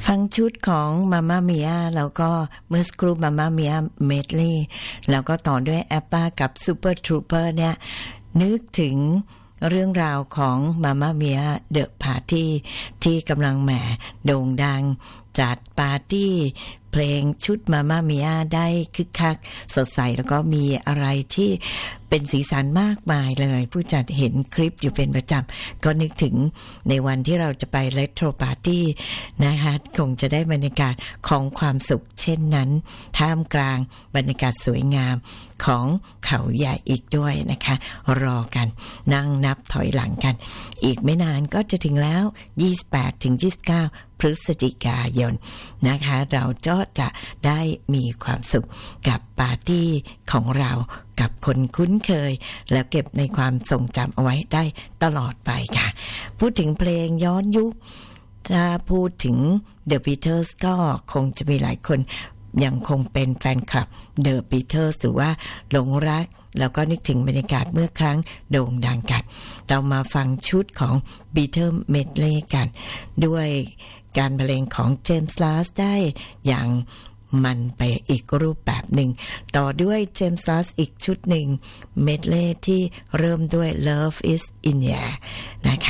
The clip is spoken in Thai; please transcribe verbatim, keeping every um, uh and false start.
ฟังชุดของมาม่าเมียแล้วก็เมื่อสักครู่มาม่าเมียเมดลี่แล้วก็ต่อด้วยแอปป้ากับซูเปอร์ทรูเปอร์เนี่ยนึกถึงเรื่องราวของมาม่าเมียเดอะปาร์ตี้ที่กำลังแหมโด่งดังจัดปาร์ตี้เพลงชุดมาม่าเมียได้คึกคักสดใสแล้วก็มีอะไรที่เป็นสีสันมากมายเลยผู้จัดเห็นคลิปอยู่เป็นประจำก็นึกถึงในวันที่เราจะไปเรโทรปาร์ตี้นะคะคงจะได้บรรยากาศของความสุขเช่นนั้นท่ามกลางบรรยากาศสวยงามของเขาใหญ่อีกด้วยนะคะรอกันนั่งนับถอยหลังกันอีกไม่นานก็จะถึงแล้ว ยี่สิบแปดถึงยี่สิบเก้า พฤศจิกายนนะคะเราก็จะได้มีความสุขกับปาร์ตี้ของเรากับคนคุ้นเคยแล้วเก็บในความทรงจำเอาไว้ได้ตลอดไปค่ะพูดถึงเพลงย้อนยุคถ้าพูดถึง The Beatles ก็คงจะมีหลายคนยังคงเป็นแฟนคลับ The Beatles หรือว่าหลงรักแล้วก็นึกถึงบรรยากาศเมื่อครั้งโด่งดังกันเรามาฟังชุดของ Beatles Medley กันด้วยการบรรเลงของเจมส์ลาสได้อย่างมันไปอีกรูปแบบหนึ่งต่อด้วยเจมส์ลาสอีกชุดหนึ่งเมดเล่ที่เริ่มด้วย Love is in the air นะคะ